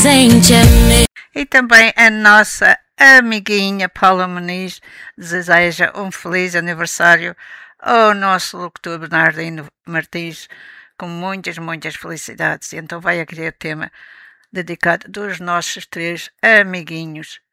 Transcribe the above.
E também a nossa amiguinha Paula Muniz deseja um feliz aniversário ao nosso locutor Bernardino Martins, com muitas, muitas felicidades. E então vai aqui o tema dedicado dos nossos três amiguinhos.